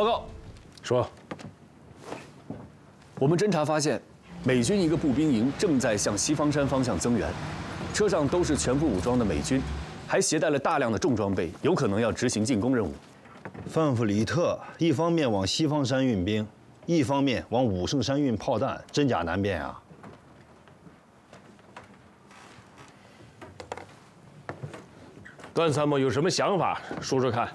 报告， 说， 我们侦查发现，美军一个步兵营正在向西方山方向增援，车上都是全副武装的美军，还携带了大量的重装备，有可能要执行进攻任务。 范弗里特一方面往西方山运兵，一方面往武圣山运炮弹，真假难辨啊！ 段参谋有什么想法，说说看。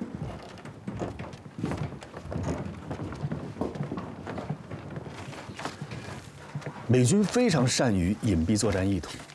美军非常善于隐蔽作战意图。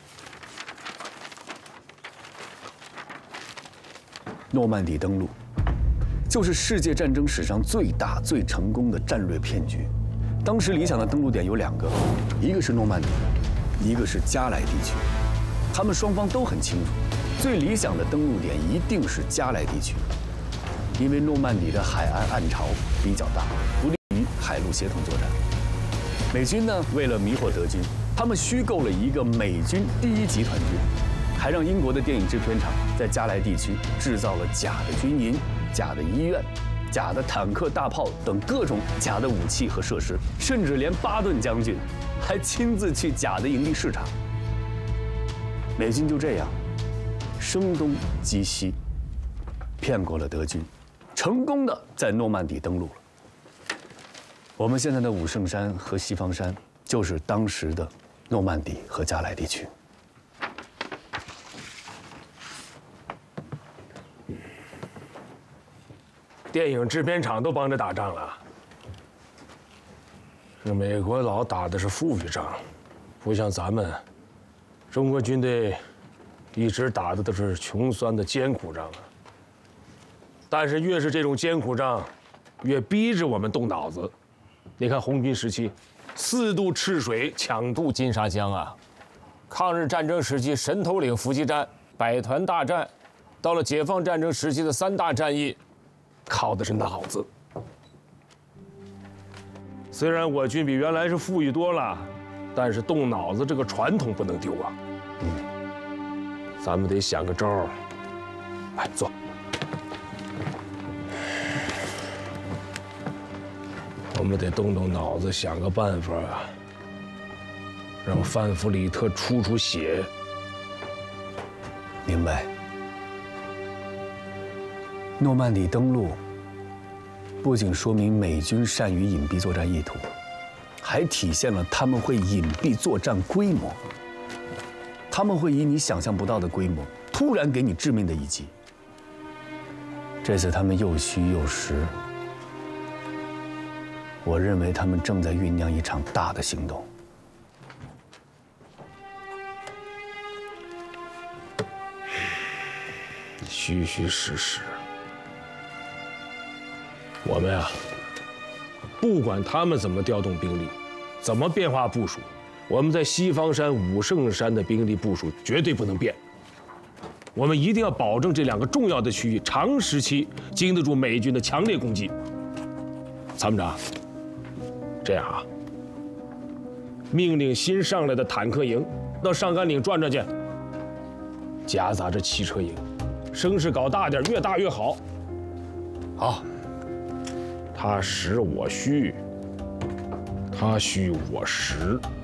诺曼底登陆，就是世界战争史上最大、最成功的战略骗局。当时理想的登陆点有2个，一个是诺曼底，一个是加莱地区。他们双方都很清楚。 最理想的登陆点一定是加莱地区，因为诺曼底的海岸岸潮比较大，不利于海陆协同作战。美军呢，为了迷惑德军，他们虚构了一个美军第1集团军，还让英国的电影制片厂在加莱地区制造了假的军营、假的医院、假的坦克、大炮等各种假的武器和设施，甚至连巴顿将军还亲自去假的营地视察。美军就这样。 声东击西，骗过了德军，成功的在诺曼底登陆了。我们现在的武圣山和西方山，就是当时的诺曼底和加莱地区。 电影制片厂都帮着打仗了，这美国佬打的是富裕仗，不像咱们，中国军队。 一直打的都是穷酸的艰苦仗啊！但是越是这种艰苦仗，越逼着我们动脑子。你看红军时期，4渡赤水，抢渡金沙江啊；抗日战争时期神头岭伏击战、百团大战，到了解放战争时期的3大战役，靠的是脑子。虽然我军比原来是富裕多了，但是动脑子这个传统不能丢啊。咱们得想个招儿，来坐。我们得动动脑子，想个办法，让范弗里特出血。 明白。诺曼底登陆不仅说明美军善于隐蔽作战意图，还体现了他们会隐蔽作战规模。 他们会以你想象不到的规模，突然给你致命的一击。这次他们又虚又实，我认为他们正在酝酿一场大的行动。 虚虚实实，我们啊，不管他们怎么调动兵力，怎么变化部署。 我们在西方山、武圣山的兵力部署绝对不能变。我们一定要保证这2个重要的区域长时期经得住美军的强烈攻击。参谋长，这样啊，命令新上来的坦克营到上甘岭转转去，夹杂着汽车营，声势搞大点，越大越好。好，他实我虚，他虚我实。